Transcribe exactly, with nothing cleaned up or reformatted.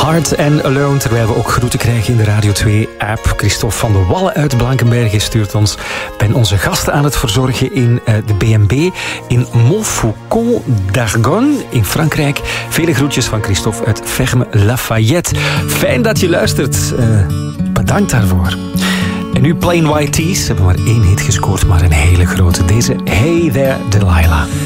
Hard and Alone, terwijl we ook groeten krijgen in de Radio twee-app. Christophe van de Wallen uit Blankenberge stuurt ons. Ben onze gasten aan het verzorgen in uh, de B en B in Montfaucon d'Argonne in Frankrijk. Vele groetjes van Christophe uit Ferme-Lafayette. Fijn dat je luistert. Uh, bedankt daarvoor. En nu Plain White T's. Ze hebben maar één hit gescoord, maar een hele grote. Deze Hey There Delilah.